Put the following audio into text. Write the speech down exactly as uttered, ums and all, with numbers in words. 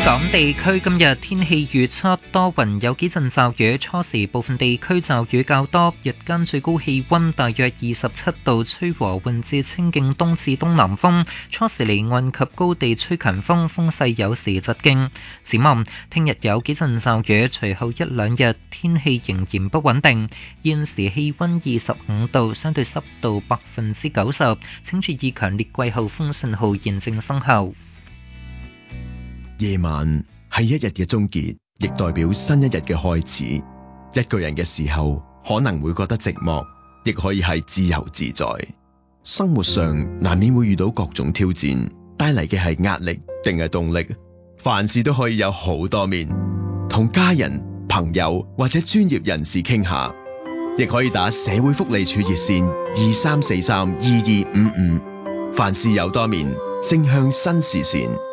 港地區今日天氣預測多雲，有幾陣驟雨，初時部分地區驟雨較多，日間最高氣溫大約二十七度，吹和緩至清勁東至東南風，初時離岸及高地吹強風，風勢有時疾勁。展望聽日有幾陣驟雨，隨後一兩日天氣仍然不穩定。現時氣溫二十五度，相對濕度百分之九十，請注意強烈季候風信號現正生效。 夜晚係一日嘅終結，亦代表新一日嘅開始。一個人嘅時候，可能會覺得寂寞，亦可以係自由自在。生活上難免會遇到各種挑戰，帶嚟嘅係壓力定係動力？凡事都可以有好多面，同家人、朋友或者專業人士傾下，亦可以打社會福利處熱線二三四三二二五五。凡事有多面，正向新視線。